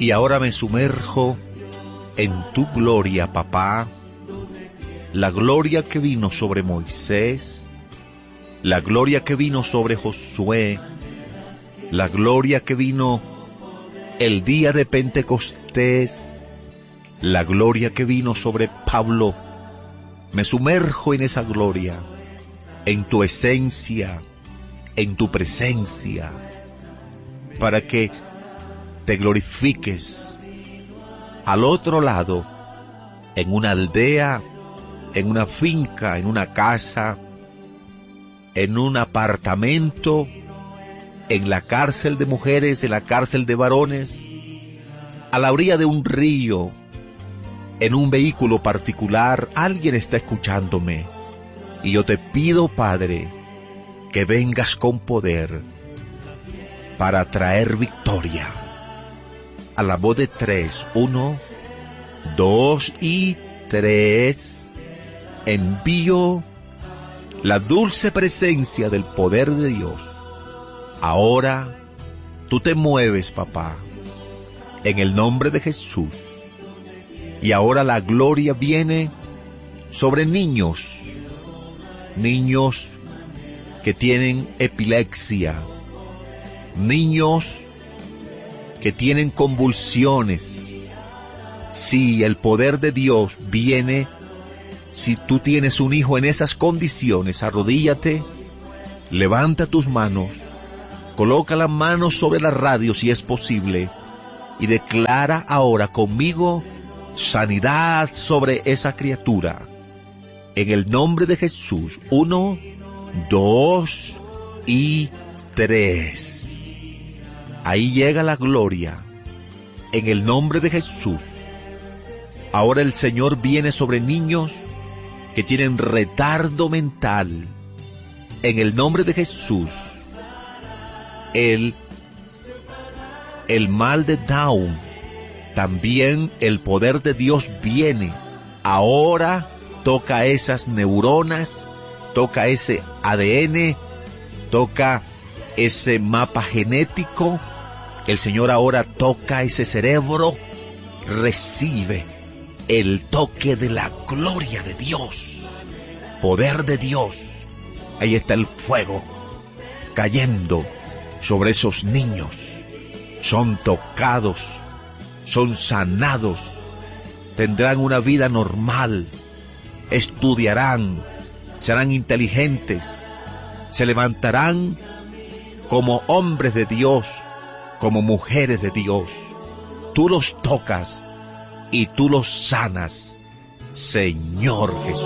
Y ahora me sumerjo en tu gloria, papá, la gloria que vino sobre Moisés, la gloria que vino sobre Josué, la gloria que vino el día de Pentecostés, la gloria que vino sobre Pablo. Me sumerjo en esa gloria, en tu esencia, en tu presencia, para que te glorifiques al otro lado, en una aldea, en una finca, en una casa, en un apartamento, en la cárcel de mujeres, en la cárcel de varones, a la orilla de un río, en un vehículo particular. Alguien está escuchándome, y yo te pido, Padre, que vengas con poder para traer victoria. A la voz de 3, 1, 2 y 3, envío la dulce presencia del poder de Dios. Ahora tú te mueves, papá, en el nombre de Jesús. Y ahora la gloria viene sobre niños que tienen epilepsia, niños que tienen convulsiones. Si el poder de Dios viene, si tú tienes un hijo en esas condiciones, arrodíllate, levanta tus manos, coloca las manos sobre la radio si es posible, y declara ahora conmigo sanidad sobre esa criatura. En el nombre de Jesús. 1, 2 y 3. Ahí llega la gloria. En el nombre de Jesús. Ahora el Señor viene sobre niños que tienen retardo mental. En el nombre de Jesús. El mal de Down, también el poder de Dios viene. Ahora toca esas neuronas, toca ese ADN, toca ese mapa genético. El Señor ahora toca ese cerebro. Recibe el toque de la gloria de Dios, poder de Dios. Ahí está el fuego cayendo sobre esos niños. Son tocados, son sanados, tendrán una vida normal, estudiarán, serán inteligentes, se levantarán como hombres de Dios, como mujeres de Dios. Tú los tocas y tú los sanas, Señor Jesús.